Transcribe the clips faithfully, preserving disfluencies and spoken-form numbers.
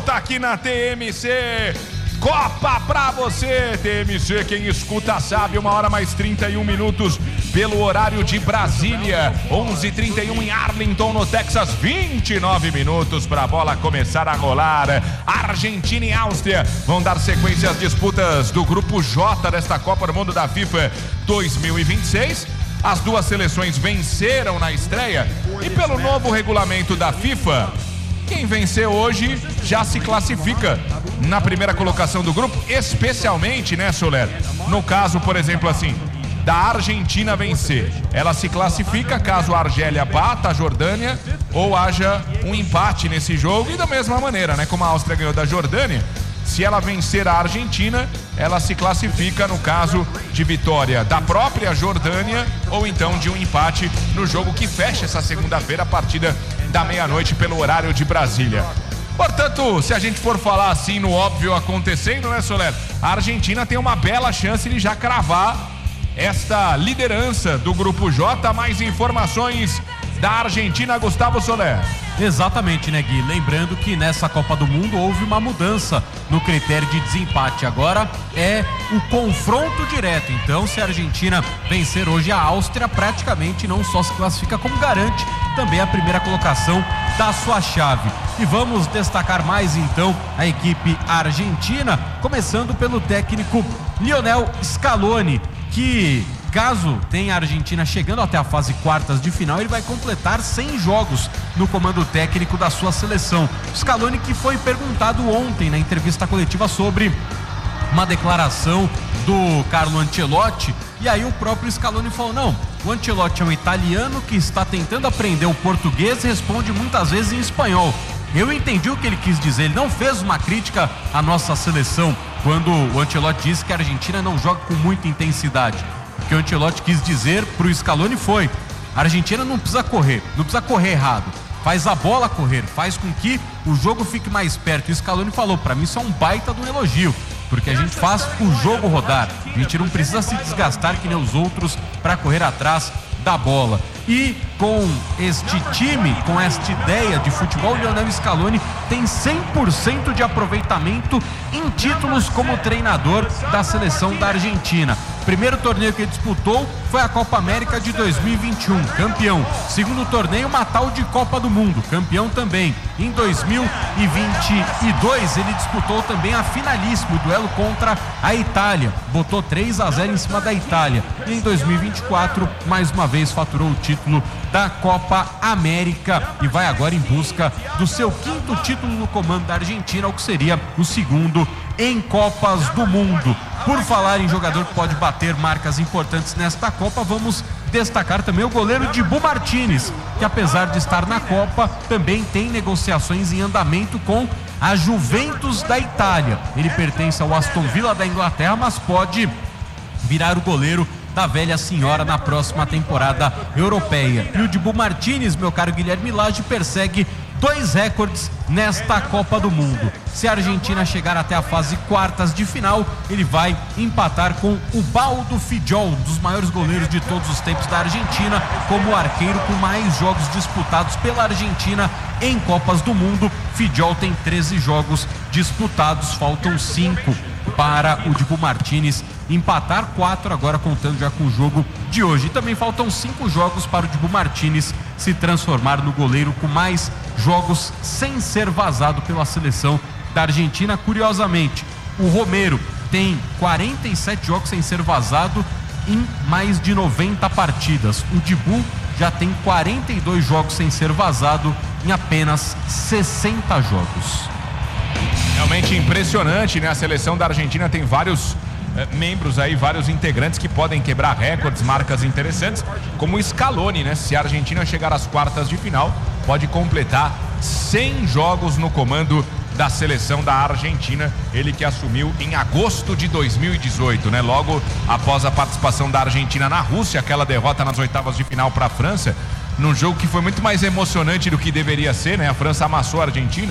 volta aqui na T M C. Copa pra você, T M C, quem escuta sabe, uma hora mais trinta e um minutos pelo horário de Brasília, onze e trinta e um em Arlington, no Texas, vinte e nove minutos para a bola começar a rolar. Argentina e Áustria vão dar sequência às disputas do grupo J desta Copa do Mundo da FIFA dois mil e vinte e seis. As duas seleções venceram na estreia e pelo novo regulamento da FIFA, quem vencer hoje já se classifica na primeira colocação do grupo, especialmente, né, Soler? No caso, por exemplo, assim, da Argentina vencer, ela se classifica caso a Argélia bata a Jordânia ou haja um empate nesse jogo, e da mesma maneira, né, como a Áustria ganhou da Jordânia, se ela vencer a Argentina, ela se classifica no caso de vitória da própria Jordânia ou então de um empate no jogo que fecha essa segunda-feira a partida da meia-noite pelo horário de Brasília. Portanto, se a gente for falar assim no óbvio acontecendo, né, Soler? A Argentina tem uma bela chance de já cravar esta liderança do Grupo J. Mais informações da Argentina, Gustavo Soler. Exatamente, né, Gui? Lembrando que nessa Copa do Mundo houve uma mudança no critério de desempate. Agora é o confronto direto. Então, se a Argentina vencer hoje a Áustria, praticamente não só se classifica, como garante também a primeira colocação da sua chave. E vamos destacar mais então a equipe argentina, começando pelo técnico Lionel Scaloni, que, caso tenha a Argentina chegando até a fase quartas de final, ele vai completar cem jogos no comando técnico da sua seleção. Scaloni, que foi perguntado ontem na entrevista coletiva sobre uma declaração do Carlo Ancelotti, e aí o próprio Scaloni falou: não, o Ancelotti é um italiano que está tentando aprender o português e responde muitas vezes em espanhol. Eu entendi o que ele quis dizer, ele não fez uma crítica à nossa seleção quando o Ancelotti disse que a Argentina não joga com muita intensidade. O que o Ancelotti quis dizer pro Scaloni foi: a Argentina não precisa correr, não precisa correr errado, faz a bola correr, faz com que o jogo fique mais perto. E o Scaloni falou: para mim isso é um baita de um elogio, porque a gente faz o jogo rodar, a gente não precisa se desgastar que nem os outros para correr atrás da bola. E com este time, com esta ideia de futebol, Lionel Scaloni tem cem por cento de aproveitamento em títulos como treinador da seleção da Argentina. Primeiro torneio que ele disputou foi a Copa América de dois mil e vinte e um, campeão. Segundo torneio, uma tal de Copa do Mundo, campeão também. Em dois mil e vinte e dois, ele disputou também a finalíssima, o duelo contra a Itália. Botou três a zero em cima da Itália. E em dois mil e vinte e quatro, mais uma vez, faturou o título da Copa América e vai agora em busca do seu quinto título no comando da Argentina, o que seria o segundo em Copas do Mundo. Por falar em jogador que pode bater marcas importantes nesta Copa, vamos destacar também o goleiro Dibu Martínez, que apesar de estar na Copa, também tem negociações em andamento com a Juventus da Itália. Ele pertence ao Aston Villa da Inglaterra, mas pode virar o goleiro da velha senhora na próxima temporada europeia. E o Dibu Martínez, meu caro Guilherme Lage, persegue dois recordes nesta Copa do Mundo. Se a Argentina chegar até a fase quartas de final, ele vai empatar com o Baldo Fidjol, um dos maiores goleiros de todos os tempos da Argentina, como o arqueiro com mais jogos disputados pela Argentina em Copas do Mundo. Fidjol tem treze jogos disputados, faltam cinco para o Dibu Martínez empatar, quatro agora contando já com o jogo de hoje. E também faltam cinco jogos para o Dibu Martínez se transformar no goleiro com mais jogos sem ser vazado pela seleção da Argentina. Curiosamente, o Romero tem quarenta e sete jogos sem ser vazado em mais de noventa partidas. O Dibu já tem quarenta e dois jogos sem ser vazado em apenas sessenta jogos. Realmente impressionante, né? A seleção da Argentina tem vários eh, membros aí, vários integrantes que podem quebrar recordes, marcas interessantes, como o Scaloni, né? Se a Argentina chegar às quartas de final, pode completar cem jogos no comando da seleção da Argentina, ele que assumiu em agosto de dois mil e dezoito, né? Logo após a participação da Argentina na Rússia, aquela derrota nas oitavas de final para a França, num jogo que foi muito mais emocionante do que deveria ser, né? A França amassou a Argentina.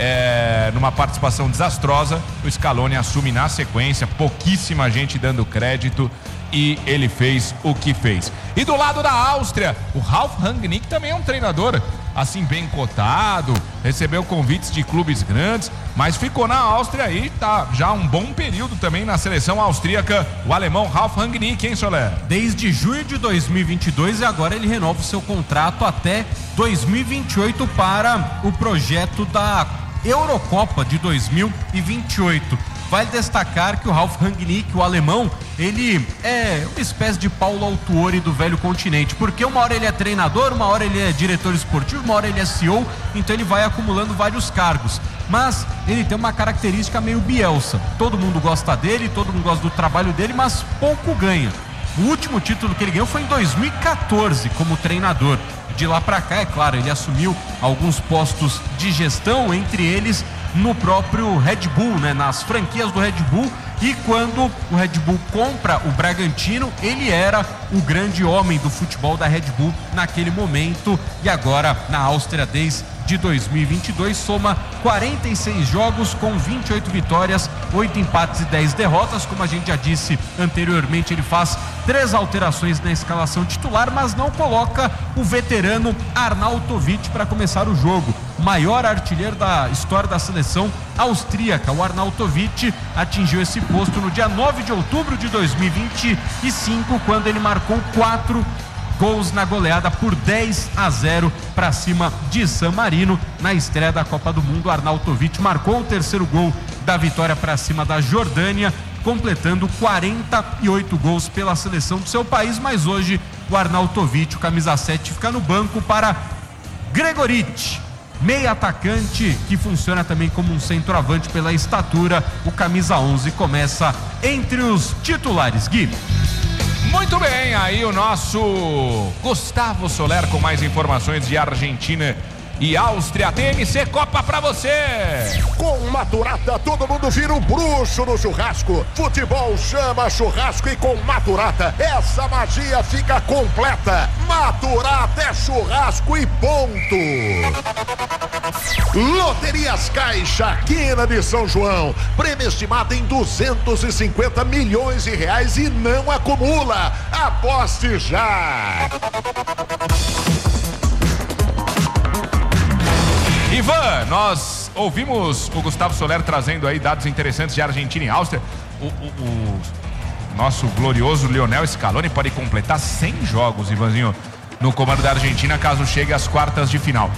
É, numa participação desastrosa, o Scaloni assume na sequência, pouquíssima gente dando crédito, e ele fez o que fez. E do lado da Áustria, o Ralf Rangnick também é um treinador assim bem cotado, recebeu convites de clubes grandes, mas ficou na Áustria aí, tá já um bom período também na seleção austríaca, o alemão Ralf Rangnick, hein, Soler? Desde junho de dois mil e vinte e dois e agora ele renova o seu contrato até dois mil e vinte e oito para o projeto da Eurocopa de dois mil e vinte e oito. Vale destacar que o Ralf Rangnick, o alemão, ele é uma espécie de Paulo Autuori do velho continente, porque uma hora ele é treinador, uma hora ele é diretor esportivo, uma hora ele é C E O, então ele vai acumulando vários cargos. Mas ele tem uma característica meio Bielsa. Todo mundo gosta dele, todo mundo gosta do trabalho dele, mas pouco ganha. O último título que ele ganhou foi em dois mil e quatorze como treinador. De lá pra cá, é claro, ele assumiu alguns postos de gestão, entre eles no próprio Red Bull, né, nas franquias do Red Bull, e quando o Red Bull compra o Bragantino, ele era o grande homem do futebol da Red Bull naquele momento, e agora na Áustria desde dois mil e vinte e dois soma quarenta e seis jogos com vinte e oito vitórias, oito empates e dez derrotas. Como a gente já disse anteriormente, ele faz três alterações na escalação titular, mas não coloca o veterano Arnautovic para começar o jogo. Maior artilheiro da história da seleção austríaca, o Arnautovic atingiu esse posto no dia nove de outubro de dois mil e vinte e cinco, quando ele marcou quatro gols na goleada por dez a zero para cima de San Marino na estreia da Copa do Mundo. Arnautovic marcou o terceiro gol da vitória para cima da Jordânia, completando quarenta e oito gols pela seleção do seu país. Mas hoje o Arnautovic, o camisa sete, fica no banco para Gregoritch, meia atacante que funciona também como um centroavante pela estatura. O camisa onze começa entre os titulares. Gui. Muito bem, aí o nosso Gustavo Soler com mais informações de Argentina e Áustria. T M C Copa pra você. Com Maturata todo mundo vira um bruxo no churrasco. Futebol chama churrasco e com Maturata essa magia fica completa. Maturata é churrasco e ponto. Loterias Caixa, Quina de São João. Prêmio estimado em duzentos e cinquenta milhões de reais e não acumula. Aposte já. Ivan, nós ouvimos o Gustavo Soler trazendo aí dados interessantes de Argentina e Áustria. O, o, o nosso glorioso Lionel Scaloni pode completar cem jogos, Ivanzinho, no comando da Argentina, caso chegue às quartas de final.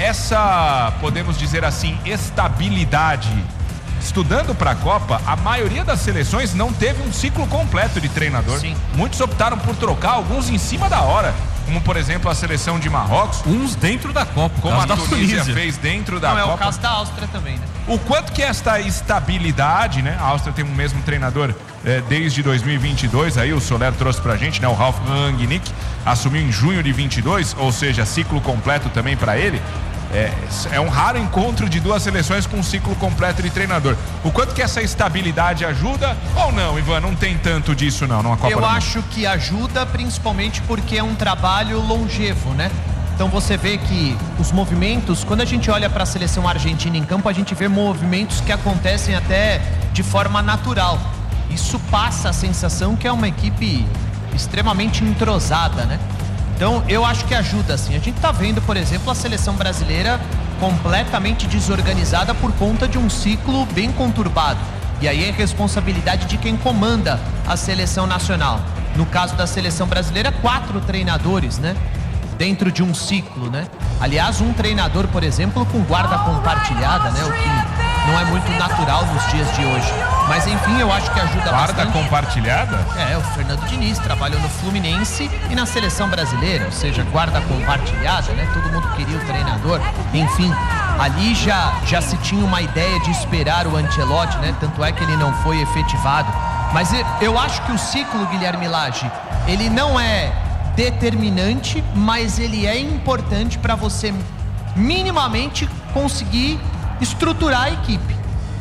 Essa, podemos dizer assim, estabilidade. Estudando para a Copa, a maioria das seleções não teve um ciclo completo de treinador. Sim. Muitos optaram por trocar, alguns em cima da hora. Como, por exemplo, a seleção de Marrocos. Uns dentro da Copa. Como a Tunísia fez dentro da Não, Copa. é o caso da Áustria também, né? O quanto que esta estabilidade, né? A Áustria tem o mesmo treinador eh, desde dois mil e vinte e dois, aí o Soler trouxe pra gente, né? O Ralf Rangnick assumiu em junho de vinte e dois, ou seja, ciclo completo também para ele. É, é um raro encontro de duas seleções com um ciclo completo de treinador. O quanto que essa estabilidade ajuda ou não, Ivan? Não tem tanto disso não, numa Copa Eu do Mundo. acho que ajuda, principalmente porque é um trabalho longevo, né? Então você vê que os movimentos, quando a gente olha para a seleção argentina em campo, a gente vê movimentos que acontecem até de forma natural. Isso passa a sensação que é uma equipe extremamente entrosada, né? Então eu acho que ajuda, sim. A gente está vendo, por exemplo, a seleção brasileira completamente desorganizada por conta de um ciclo bem conturbado. E aí é responsabilidade de quem comanda a seleção nacional. No caso da seleção brasileira, quatro treinadores, né? Dentro de um ciclo, né? Aliás, um treinador, por exemplo, com guarda compartilhada, né? O que não é muito natural nos dias de hoje. Mas enfim, eu acho que ajuda Guarda bastante. compartilhada? É, o Fernando Diniz trabalhou no Fluminense e na seleção brasileira, ou seja, guarda compartilhada, né? Todo mundo queria o treinador. Enfim, ali já, já se tinha uma ideia de esperar o Ancelotti, né? Tanto é que ele não foi efetivado. Mas eu acho que o ciclo, Guilherme Lage, ele não é determinante, mas ele é importante para você minimamente conseguir estruturar a equipe.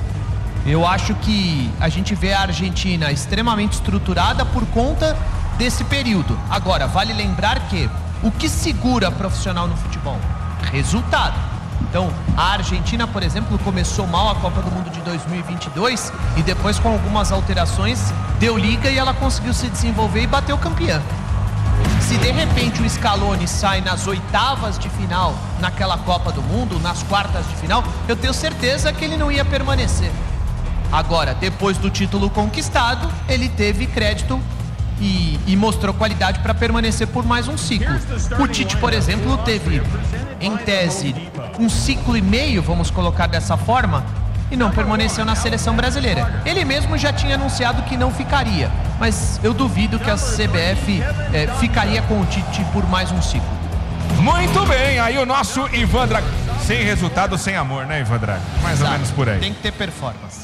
Eu acho que a gente vê a Argentina extremamente estruturada por conta desse período. Agora, vale lembrar que o que segura profissional no futebol? Resultado. Então, a Argentina, por exemplo, começou mal a Copa do Mundo de dois mil e vinte e dois e depois, com algumas alterações, deu liga e ela conseguiu se desenvolver e bateu campeã. Se de repente o Scaloni sai nas oitavas de final naquela Copa do Mundo, nas quartas de final, eu tenho certeza que ele não ia permanecer. Agora, depois do título conquistado, ele teve crédito e, e mostrou qualidade para permanecer por mais um ciclo. O Tite, por exemplo, teve, em tese, um ciclo e meio, vamos colocar dessa forma, e não permaneceu na seleção brasileira. Ele mesmo já tinha anunciado que não ficaria, mas eu duvido que a C B F é, ficaria com o Tite por mais um ciclo. Muito bem, aí o nosso Ivan Drago. Sem resultado, sem amor, né, Ivan Drago? Mais Exato. ou menos por aí. Tem que ter performance.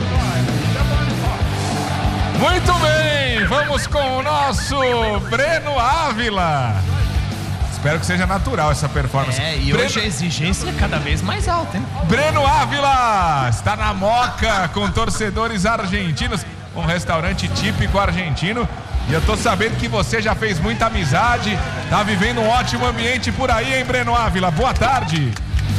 Muito bem, vamos com o nosso Breno Ávila. Espero que seja natural essa performance. É, e Breno... hoje a exigência é cada vez mais alta, hein? Breno Ávila está na Moca com torcedores argentinos, um restaurante típico argentino. E eu tô sabendo que você já fez muita amizade, tá vivendo um ótimo ambiente por aí, hein, Breno Ávila? Boa tarde.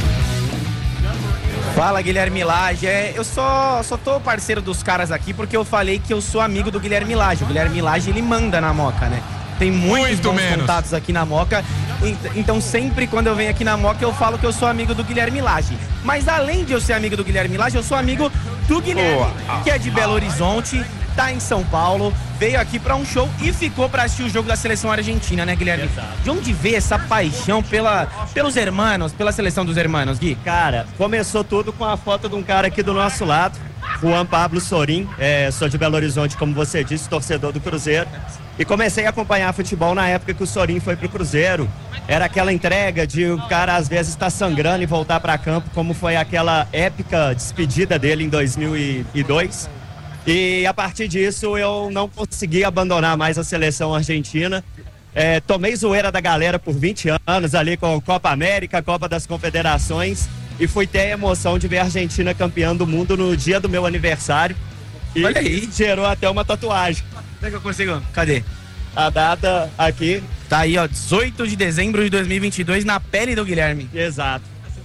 Fala, Guilherme Lage. É, eu só, só tô parceiro dos caras aqui porque eu falei que eu sou amigo do Guilherme Lage. O Guilherme Lage, ele manda na Moca, né? Tem muitos Muito bons menos. contatos aqui na Moca. Então sempre quando eu venho aqui na Moca eu falo que eu sou amigo do Guilherme Lage. Mas além de eu ser amigo do Guilherme Lage, eu sou amigo do Guilherme, que é de Belo Horizonte, tá em São Paulo, veio aqui pra um show e ficou pra assistir o jogo da seleção argentina, né, Guilherme? Exato. De onde veio essa paixão pela, pelos hermanos, pela seleção dos hermanos, Gui? Cara, começou tudo com a foto de um cara aqui do nosso lado, Juan Pablo Sorin. É, sou de Belo Horizonte, como você disse, torcedor do Cruzeiro. E comecei a acompanhar futebol na época que o Sorin foi pro Cruzeiro. Era aquela entrega de o cara às vezes estar sangrando e voltar para campo, como foi aquela épica despedida dele em dois mil e dois. E a partir disso eu não consegui abandonar mais a seleção argentina. É, tomei zoeira da galera por vinte anos ali com Copa América, Copa das Confederações, e fui ter a emoção de ver a Argentina campeã do mundo no dia do meu aniversário. E olha aí, gerou até uma tatuagem. Como é que eu consigo? Cadê? A data aqui. Tá aí, ó, dezoito de dezembro de dois mil e vinte e dois, na pele do Guilherme. Exato.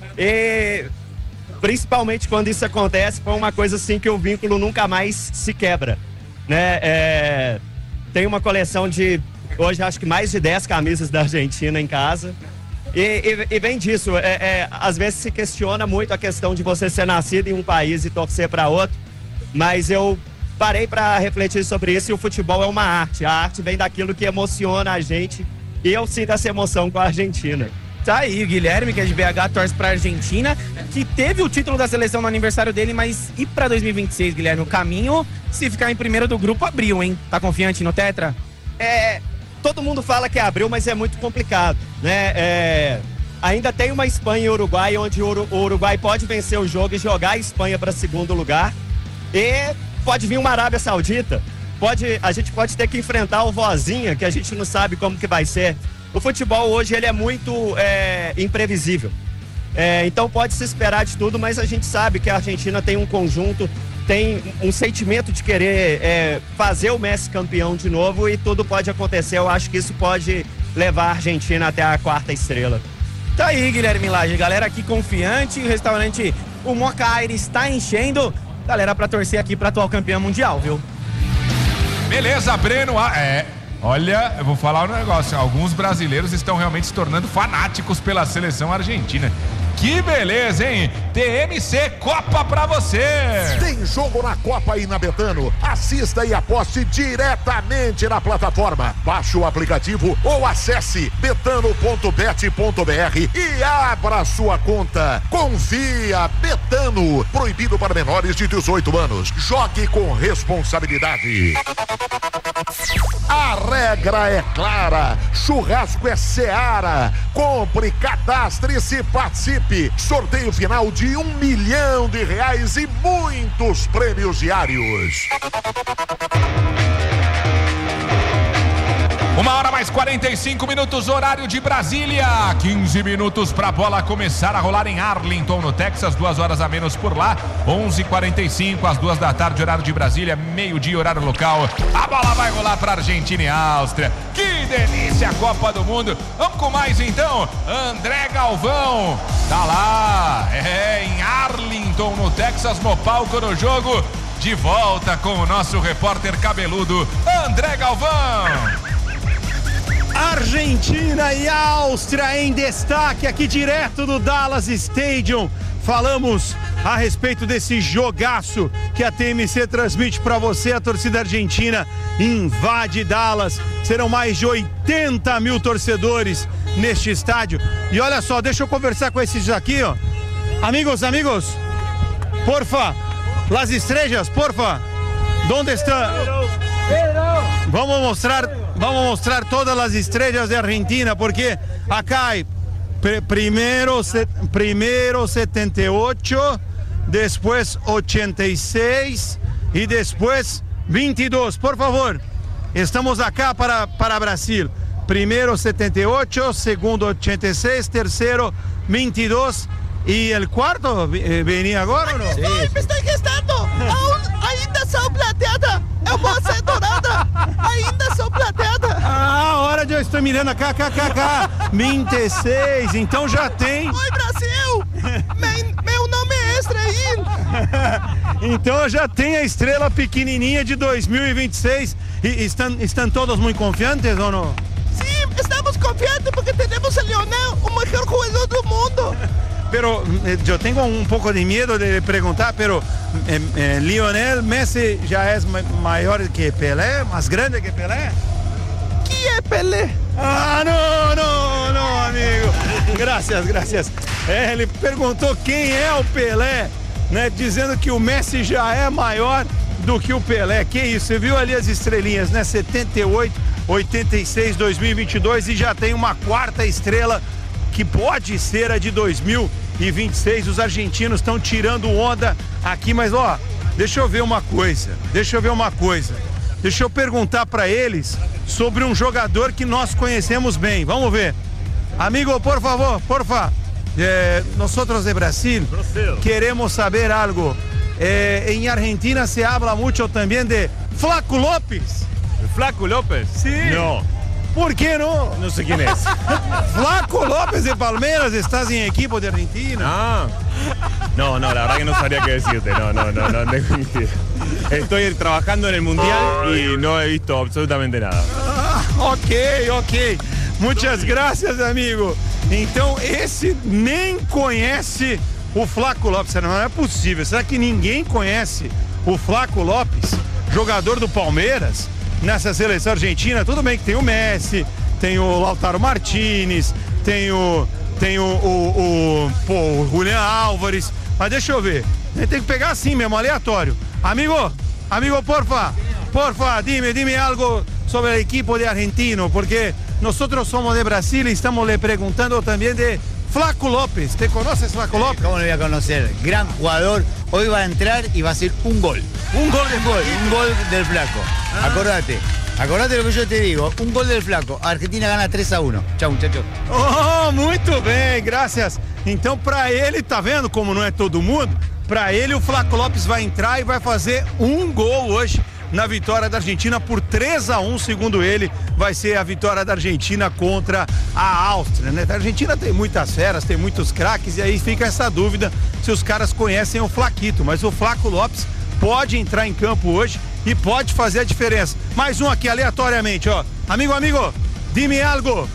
E principalmente quando isso acontece, foi uma coisa assim que o vínculo nunca mais se quebra, né? É, tem uma coleção de, hoje acho que mais de dez camisas da Argentina em casa. E, e, e vem disso, é, é, às vezes se questiona muito a questão de você ser nascido em um país e torcer para outro, mas eu parei para refletir sobre isso e o futebol é uma arte. A arte vem daquilo que emociona a gente e eu sinto essa emoção com a Argentina. Tá aí, o Guilherme, que é de B H, torce pra Argentina, que teve o título da seleção no aniversário dele, mas e pra dois mil e vinte e seis, Guilherme? O caminho, se ficar em primeiro do grupo, abriu, hein? Tá confiante no Tetra? É, todo mundo fala que abriu, mas é muito complicado, né? É, ainda tem uma Espanha e Uruguai, onde o Uruguai pode vencer o jogo e jogar a Espanha para segundo lugar. E pode vir uma Arábia Saudita, pode, a gente pode ter que enfrentar o Vozinha, que a gente não sabe como que vai ser. O futebol hoje ele é muito é, imprevisível, é, então pode se esperar de tudo, mas a gente sabe que a Argentina tem um conjunto, tem um sentimento de querer é, fazer o Messi campeão de novo e tudo pode acontecer. Eu acho que isso pode levar a Argentina até a quarta estrela. Tá aí, Guilherme Lage, galera aqui confiante, o restaurante o Moca Aires está enchendo, galera pra torcer aqui pra atual campeão mundial, viu? Beleza, Breno, ah, é... Olha, eu vou falar um negócio, alguns brasileiros estão realmente se tornando fanáticos pela seleção argentina. Que beleza, hein? T M C Copa pra você! Tem jogo na Copa aí na Betano. Assista e aposte diretamente na plataforma. Baixe o aplicativo ou acesse betano ponto bet ponto br e abra sua conta. Confia, Betano. Proibido para menores de dezoito anos. Jogue com responsabilidade. A regra é clara. Churrasco é Seara. Compre, cadastre-se, participe. Sorteio final de um milhão de reais e muitos prêmios diários. Uma hora mais quarenta e cinco minutos, horário de Brasília. quinze minutos para a bola começar a rolar em Arlington, no Texas. Duas horas a menos por lá. onze e quarenta e cinco, às duas da tarde, horário de Brasília. Meio-dia, horário local. A bola vai rolar para Argentina e Áustria. Que delícia a Copa do Mundo. Vamos com mais então. André Galvão tá lá. É, em Arlington, no Texas, no palco do jogo. De volta com o nosso repórter cabeludo, André Galvão. Argentina e Áustria em destaque aqui direto do Dallas Stadium. Falamos a respeito desse jogaço que a T M C transmite para você. A torcida argentina invade Dallas. Serão mais de oitenta mil torcedores neste estádio. E olha só, deixa eu conversar com esses aqui, ó. Amigos, amigos, porfa, las estrellas, porfa, ¿dónde está? Vamos mostrar, vamos mostrar todas as estrelas de Argentina, porque acá hay pr primero, se, primero setenta y ocho, después ochenta y seis y después veintidós. Por favor, estamos acá para, para Brasil. Primero setenta y ocho, segundo ochenta y seis, tercero veintidós. E o quarto eh, venia agora ou não? Aqui estou, me estou gestando. Ainda sou plateada. Eu vou ser dourada. Ainda sou plateada. Ah, hora de eu estou mirando cá, cá, cá, cá. vinte e seis, então já tem. Oi, Brasil. meu, meu nome é Estrelinha. Então já tem a estrela pequenininha de dois mil e vinte e seis. E estão, estão todos muito confiantes ou não? Sim, estamos confiantes porque temos a Lionel, o melhor jogador do mundo. Pero yo tengo un poco de miedo de preguntar, pero eh, eh, Lionel Messi ya es ma mayor que Pelé, más grande que Pelé. ¿Quién es Pelé? Ah, no, no, no, amigo. Gracias, gracias. É, ele perguntou quem é o Pelé, né? Dizendo que o Messi já é maior do que o Pelé. Que isso? Você viu ali as estrelinhas, né? setenta e oito, oitenta e seis, dois mil e vinte e dois e já tem uma quarta estrela que pode ser a de dois mil e vinte e seis. Os argentinos estão tirando onda aqui, mas ó, deixa eu ver uma coisa, deixa eu ver uma coisa. Deixa eu perguntar para eles sobre um jogador que nós conhecemos bem. Vamos ver. Amigo, por favor, porfa. Eh, nosotros de Brasil queremos saber algo. Eh, en Argentina se habla mucho también de Flaco López. ¿Flaco López? Sí. No. ¿Por qué no? No sé quién es. Flaco López de Palmeiras, estás en equipo de Argentina. Ah. No, no, la verdad que no sabría qué decirte. No, no, no, no tengo ni idea. Estoy trabajando en el Mundial y no he visto absolutamente nada. Ah, ok, ok. Muchas gracias, amigo. Então, esse nem conhece o Flaco López. Não é possível. Será que ninguém conhece o Flaco López, jogador do Palmeiras? Nessa seleção argentina, tudo bem que tem o Messi, tem o Lautaro Martínez, tem o tem o, o, o, pô, o Julián Álvares, mas deixa eu ver, a gente tem que pegar assim mesmo, aleatório. Amigo, amigo, porfa, porfa, dime, dime algo sobre el equipo de argentino, porque nosotros somos de Brasil y estamos le preguntando también de Flaco López. ¿Te conoces, Flaco López? ¿Cómo lo voy a conocer? Gran jugador. Hoy va a entrar y va a hacer un gol. Un gol de gol, un gol del Flaco. Ah. Acordate, acordate lo que yo te digo. Un gol del Flaco. Argentina gana três a um. Tchau, muchachos. Oh, muito bem, graças. Então, para ele, tá vendo como não é todo mundo? Para ele, o Flaco López vai entrar e vai fazer um gol hoje na vitória da Argentina por três a um, segundo ele, vai ser a vitória da Argentina contra a Áustria, né? A Argentina tem muitas feras, tem muitos craques e aí fica essa dúvida se os caras conhecem o Flaquito, mas o Flaco López pode entrar em campo hoje e pode fazer a diferença. Mais um aqui aleatoriamente, ó. Amigo, amigo, dime algo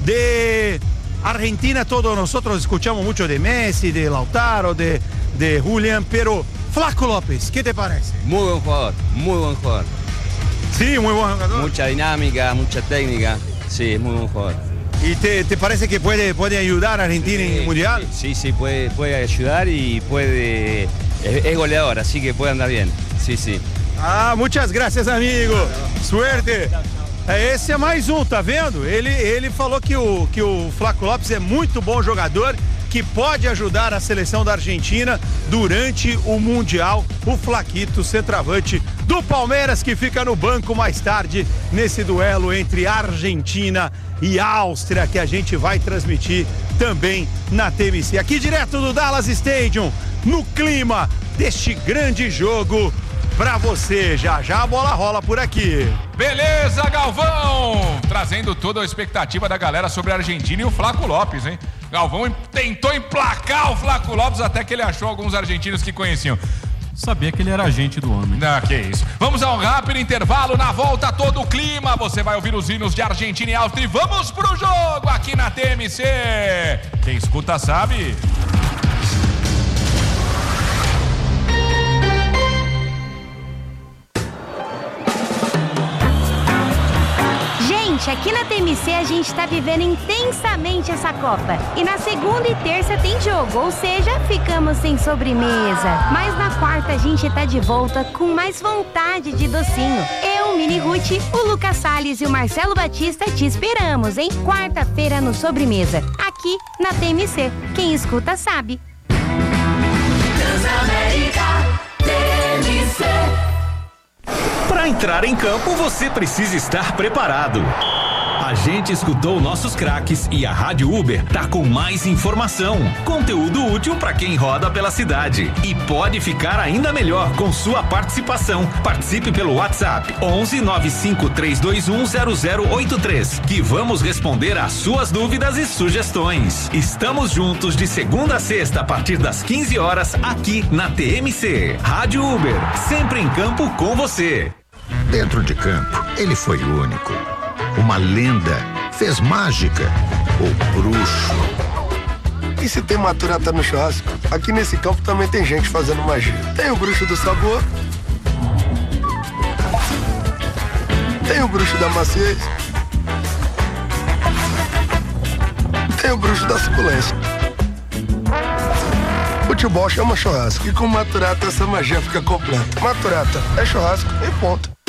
de Argentina. Todos nosotros escuchamos mucho de Messi, de Lautaro, de, de Julián, pero Flaco López, ¿qué te parece? Muy buen jugador, muy buen jugador. Sí, muy buen jugador. Mucha dinámica, mucha técnica. Sí, es muy buen jugador. ¿Y te, te parece que puede, puede ayudar a Argentina sí, en el Mundial? Sí, sí, puede, puede ayudar y puede... Es, es goleador, así que puede andar bien. Sí, sí. Ah, muchas gracias, amigo. Suerte. Esse é mais um, tá vendo? Ele, ele falou que o, que o Flaco López é muito bom jogador, que pode ajudar a seleção da Argentina durante o Mundial. O Flaquito, centroavante do Palmeiras, que fica no banco mais tarde nesse duelo entre Argentina e Áustria, que a gente vai transmitir também na T M C. Aqui direto do Dallas Stadium, no clima deste grande jogo pra você. Já já a bola rola por aqui. Beleza, Galvão! Trazendo toda a expectativa da galera sobre a Argentina e o Flaco López, hein? Galvão tentou emplacar o Flaco López até que ele achou alguns argentinos que conheciam. Sabia que ele era agente do homem. Ah, que isso. Vamos a um rápido intervalo. Na volta, todo o clima. Você vai ouvir os hinos de Argentina e Áustria. E vamos pro jogo aqui na T M C. Quem escuta sabe. Aqui na T M C a gente tá vivendo intensamente essa Copa. E na segunda e terça tem jogo, ou seja, ficamos sem sobremesa. Mas na quarta a gente tá de volta com mais vontade de docinho. Eu, Mini Ruth, o Lucas Salles e o Marcelo Batista te esperamos, hein? Quarta-feira no Sobremesa, aqui na T M C. Quem escuta sabe. Transamérica T M C. Para entrar em campo, você precisa estar preparado. A gente escutou nossos craques e a Rádio Uber tá com mais informação, conteúdo útil para quem roda pela cidade. E pode ficar ainda melhor com sua participação. Participe pelo WhatsApp onze nove cinco três dois um zero zero oito três, que vamos responder às suas dúvidas e sugestões. Estamos juntos de segunda a sexta a partir das quinze horas aqui na T M C. Rádio Uber, sempre em campo com você. Dentro de campo, ele foi único. Uma lenda, fez mágica, o bruxo. E se tem maturata no churrasco, aqui nesse campo também tem gente fazendo magia. Tem o bruxo do sabor, tem o bruxo da maciez, tem o bruxo da suculência. Futebol chama churrasco e com maturata essa magia fica completa. Maturata é churrasco e ponto.